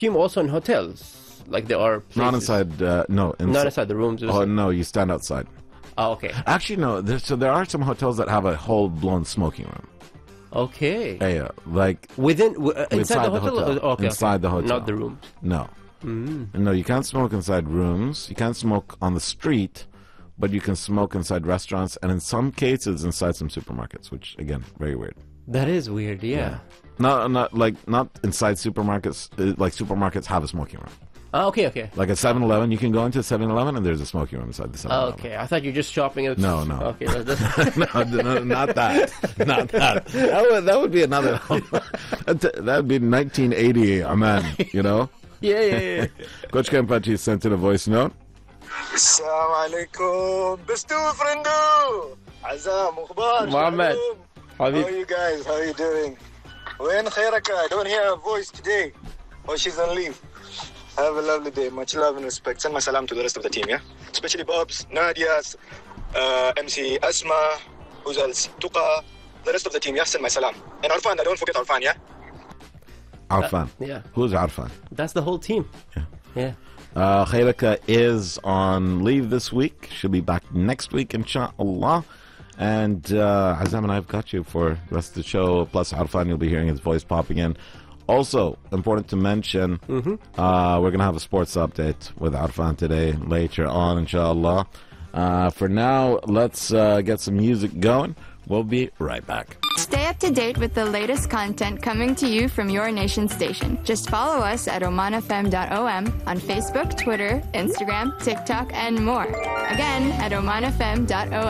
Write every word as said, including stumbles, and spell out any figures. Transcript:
gym also in hotels? Like there are places. Not inside, uh, no. Insi Not inside the rooms? Oh, no, you stand outside. Oh, okay. Actually, no. There's, so there are some hotels that have a whole-blown smoking room. Okay. Yeah, yeah. Like Within, w uh, inside, inside the hotel? the hotel. Oh, okay, inside okay. the hotel. Not the rooms. No. Mm. No, you can't smoke inside rooms. You can't smoke on the street, but you can smoke inside restaurants and in some cases inside some supermarkets, which, again, very weird. That is weird, yeah. yeah. Not, not like not inside supermarkets. Uh, like supermarkets have a smoking room. Oh, okay, okay. Like a seven eleven, you can go into a seven eleven and there's a smoking room inside the seven eleven. Oh, okay, I thought you were just shopping at... No, no. Okay, that's... no, no, not that. Not that. That would, that would be another... that would be nineteen eighty, Aman, you know? Yeah, yeah, yeah. Coach Kempachi sent in a voice note. Assalamu alaikum. Bestu friendo. Azam, mukhbar. Mohammed. How are you guys? How are you doing? When khairaka? I don't hear a voice today. Oh, she's on leave. Have a lovely day. Much love and respect. Send my salam to the rest of the team, yeah? Especially Bobs, Nadia's, uh, M C Asma, who's else? Tuqa, the rest of the team, yeah? Send my salam. And Arfan, I don't forget Arfan, yeah? Arfan. Uh, yeah. Who's Arfan? That's the whole team. Yeah. Yeah. Uh, Khairaka is on leave this week. She'll be back next week, inshallah. And uh, Azam and I have got you for the rest of the show. Plus, Arfan, you'll be hearing his voice popping in. Also, important to mention, mm-hmm. uh, we're going to have a sports update with Arfan today, later on, inshallah. Uh, for now, let's uh, get some music going. We'll be right back. Stay up to date with the latest content coming to you from your nation station. Just follow us at oman f m dot o m on Facebook, Twitter, Instagram, TikTok, and more. Again, at oman f m dot o m.